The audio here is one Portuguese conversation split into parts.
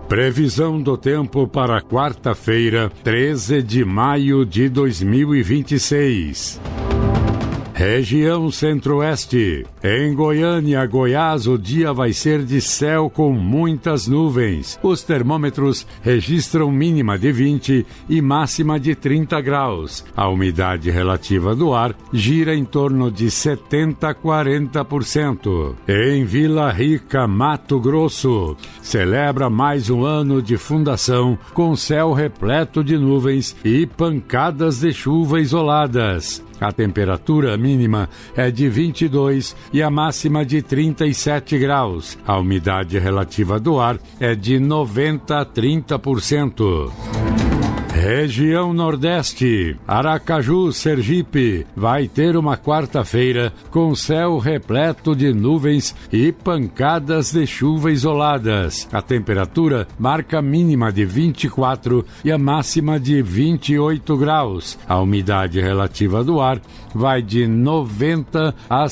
Previsão do tempo para quarta-feira, 13 de maio de 2026. Região Centro-Oeste. Em Goiânia, Goiás, o dia vai ser de céu com muitas nuvens. Os termômetros registram mínima de 20 e máxima de 30 graus. A umidade relativa do ar gira em torno de 70% a 40%. Em Vila Rica, Mato Grosso, celebra mais um ano de fundação com céu repleto de nuvens e pancadas de chuva isoladas. A temperatura mínima é de 22 e a máxima de 37 graus. A umidade relativa do ar é de 90% a 30%. Região Nordeste, Aracaju, Sergipe, vai ter uma quarta-feira com céu repleto de nuvens e pancadas de chuva isoladas. A temperatura marca a mínima de 24 e a máxima de 28 graus. A umidade relativa do ar vai de 90% a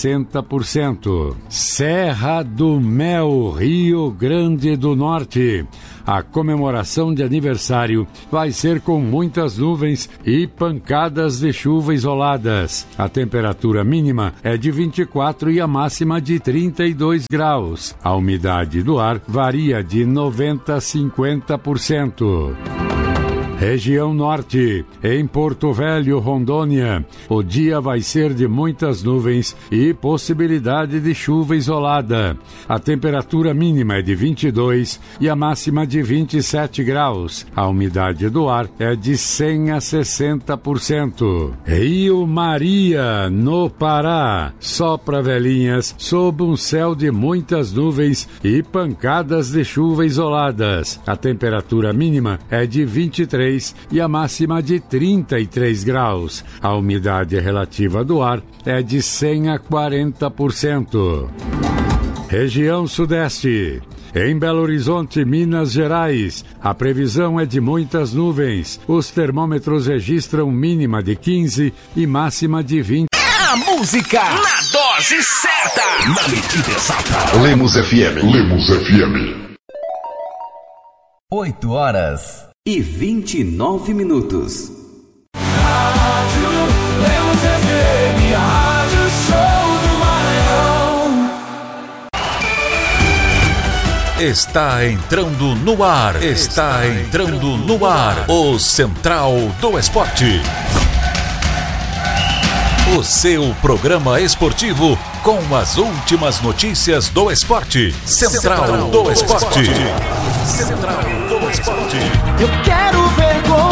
60%. Serra do Mel, Rio Grande do Norte. A comemoração de aniversário vai ser com muitas nuvens e pancadas de chuva isoladas. A temperatura mínima é de 24 e a máxima de 32 graus. A umidade do ar varia de 90% a 50%. Região Norte, em Porto Velho, Rondônia, o dia vai ser de muitas nuvens e possibilidade de chuva isolada. A temperatura mínima é de 22 e a máxima de 27 graus. A umidade do ar é de 100% a 60%. Rio Maria, no Pará, sopra velhinhas sob um céu de muitas nuvens e pancadas de chuva isoladas. A temperatura mínima é de 23 e a máxima de 33 graus. A umidade relativa do ar é de 100% a 40%. Região Sudeste. Em Belo Horizonte, Minas Gerais, a previsão é de muitas nuvens. Os termômetros registram mínima de 15 e máxima de 20. A música na dose certa, na medida exata. Lemos FM. 8h29. Rádio Lemos FM, a Rádio Show do Maranhão. Está entrando no ar. O Central do Esporte. O seu programa esportivo com as últimas notícias do esporte. Central do Esporte. Central do Esporte. Eu quero ver gol.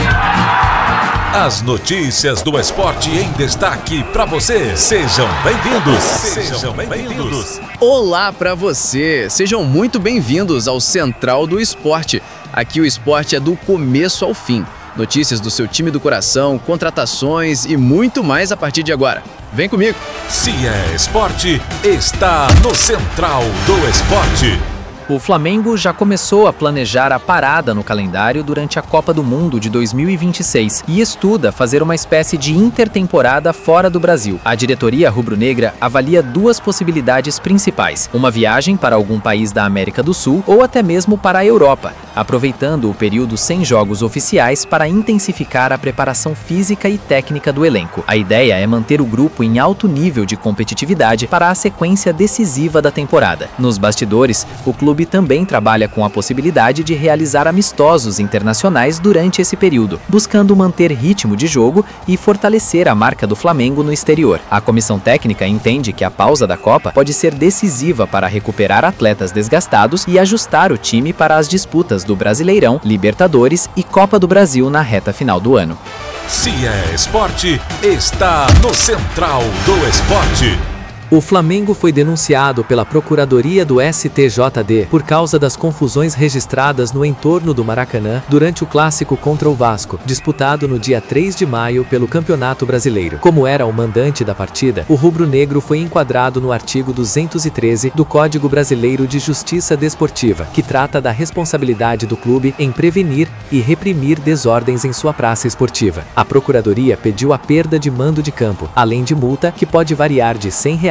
As notícias do esporte em destaque para você. Sejam bem-vindos. Olá para você. Sejam muito bem-vindos ao Central do Esporte. Aqui o esporte é do começo ao fim. Notícias do seu time do coração, contratações e muito mais a partir de agora. Vem comigo. Se é esporte, está no Central do Esporte. O Flamengo já começou a planejar a parada no calendário durante a Copa do Mundo de 2026 e estuda fazer uma espécie de intertemporada fora do Brasil. A diretoria rubro-negra avalia duas possibilidades principais: uma viagem para algum país da América do Sul ou até mesmo para a Europa, aproveitando o período sem jogos oficiais para intensificar a preparação física e técnica do elenco. A ideia é manter o grupo em alto nível de competitividade para a sequência decisiva da temporada. Nos bastidores, o clube também trabalha com a possibilidade de realizar amistosos internacionais durante esse período, buscando manter ritmo de jogo e fortalecer a marca do Flamengo no exterior. A comissão técnica entende que a pausa da Copa pode ser decisiva para recuperar atletas desgastados e ajustar o time para as disputas do Brasileirão, Libertadores e Copa do Brasil na reta final do ano. Se é esporte, está no Central do Esporte. O Flamengo foi denunciado pela Procuradoria do STJD por causa das confusões registradas no entorno do Maracanã durante o clássico contra o Vasco, disputado no dia 3 de maio pelo Campeonato Brasileiro. Como era o mandante da partida, o rubro-negro foi enquadrado no artigo 213 do Código Brasileiro de Justiça Desportiva, que trata da responsabilidade do clube em prevenir e reprimir desordens em sua praça esportiva. A Procuradoria pediu a perda de mando de campo, além de multa que pode variar de R$100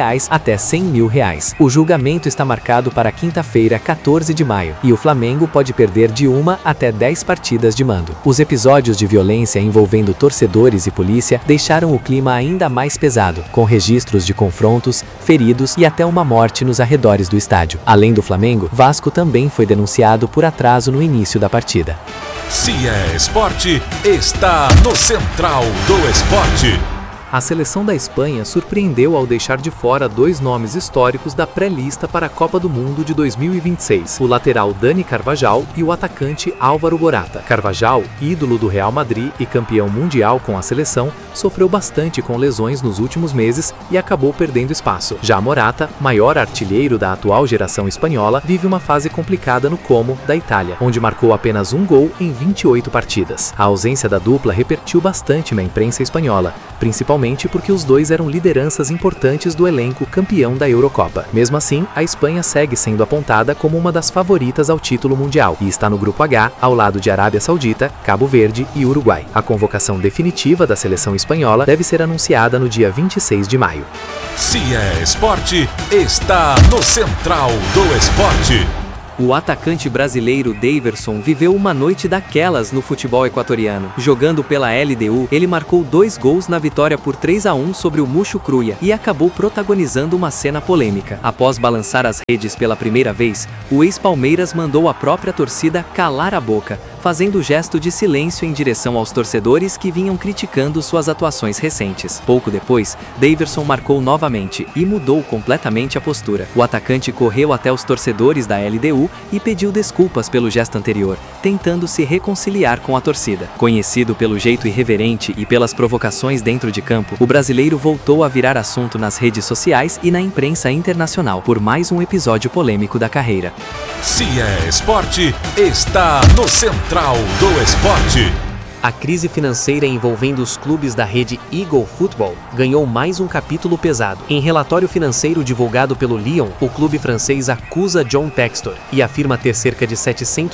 R$100 até R$100.000. O julgamento está marcado para quinta-feira, 14 de maio, e o Flamengo pode perder de 1 até 10 partidas de mando. Os episódios de violência envolvendo torcedores e polícia deixaram o clima ainda mais pesado, com registros de confrontos, feridos e até uma morte nos arredores do estádio. Além do Flamengo, Vasco também foi denunciado por atraso no início da partida. Se é esporte, está no Central do Esporte. A seleção da Espanha surpreendeu ao deixar de fora 2 nomes históricos da pré-lista para a Copa do Mundo de 2026, o lateral Dani Carvajal e o atacante Álvaro Morata. Carvajal, ídolo do Real Madrid e campeão mundial com a seleção, sofreu bastante com lesões nos últimos meses e acabou perdendo espaço. Já Morata, maior artilheiro da atual geração espanhola, vive uma fase complicada no Como, da Itália, onde marcou apenas 1 gol em 28 partidas. A ausência da dupla repercutiu bastante na imprensa espanhola, principalmente porque os dois eram lideranças importantes do elenco campeão da Eurocopa. Mesmo assim, a Espanha segue sendo apontada como uma das favoritas ao título mundial e está no grupo H, ao lado de Arábia Saudita, Cabo Verde e Uruguai. A convocação definitiva da seleção espanhola deve ser anunciada no dia 26 de maio. Se é esporte, está no Central do Esporte. O atacante brasileiro Daverson viveu uma noite daquelas no futebol equatoriano. Jogando pela LDU, ele marcou 2 gols na vitória por 3-1 sobre o Mucho Cruia e acabou protagonizando uma cena polêmica. Após balançar as redes pela primeira vez, o ex-Palmeiras mandou a própria torcida calar a boca, fazendo gesto de silêncio em direção aos torcedores que vinham criticando suas atuações recentes. Pouco depois, Daverson marcou novamente e mudou completamente a postura. O atacante correu até os torcedores da LDU e pediu desculpas pelo gesto anterior, tentando se reconciliar com a torcida. Conhecido pelo jeito irreverente e pelas provocações dentro de campo, o brasileiro voltou a virar assunto nas redes sociais e na imprensa internacional por mais um episódio polêmico da carreira. Se é esporte, está no Central do Esporte. A crise financeira envolvendo os clubes da rede Eagle Football ganhou mais um capítulo pesado. Em relatório financeiro divulgado pelo Lyon, o clube francês acusa John Textor e afirma ter cerca de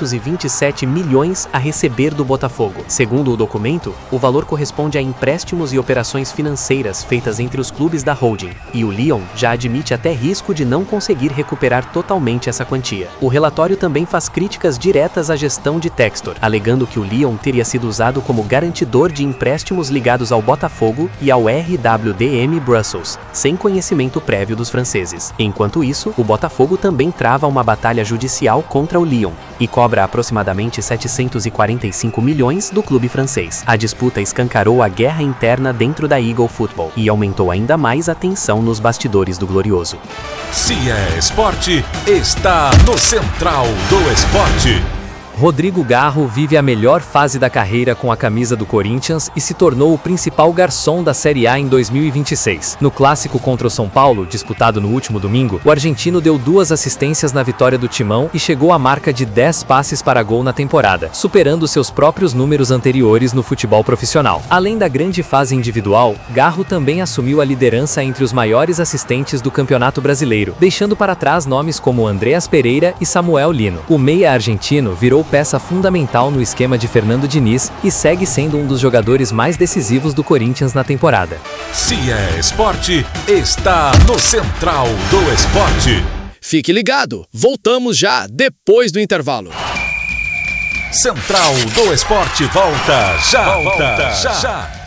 727 milhões a receber do Botafogo. Segundo o documento, o valor corresponde a empréstimos e operações financeiras feitas entre os clubes da holding, e o Lyon já admite até risco de não conseguir recuperar totalmente essa quantia. O relatório também faz críticas diretas à gestão de Textor, alegando que o Lyon teria sido usado como garantidor de empréstimos ligados ao Botafogo e ao RWDM Brussels, sem conhecimento prévio dos franceses. Enquanto isso, o Botafogo também trava uma batalha judicial contra o Lyon e cobra aproximadamente 745 milhões do clube francês. A disputa escancarou a guerra interna dentro da Eagle Football e aumentou ainda mais a tensão nos bastidores do Glorioso. Se é esporte, está no Central do Esporte. Rodrigo Garro vive a melhor fase da carreira com a camisa do Corinthians e se tornou o principal garçom da Série A em 2026. No clássico contra o São Paulo, disputado no último domingo, o argentino deu 2 assistências na vitória do Timão e chegou à marca de 10 passes para gol na temporada, superando seus próprios números anteriores no futebol profissional. Além da grande fase individual, Garro também assumiu a liderança entre os maiores assistentes do Campeonato Brasileiro, deixando para trás nomes como Andreas Pereira e Samuel Lino. O meia argentino virou peça fundamental no esquema de Fernando Diniz e segue sendo um dos jogadores mais decisivos do Corinthians na temporada. Se é esporte, está no Central do Esporte. Fique ligado, voltamos já depois do intervalo. Central do Esporte volta já.